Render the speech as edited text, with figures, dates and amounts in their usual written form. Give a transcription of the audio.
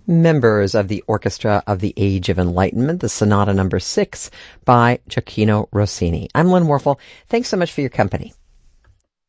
members of the Orchestra of the Age of Enlightenment, the Sonata Number 6 by Gioacchino Rossini. I'm Lynn Warfel. Thanks so much for your company.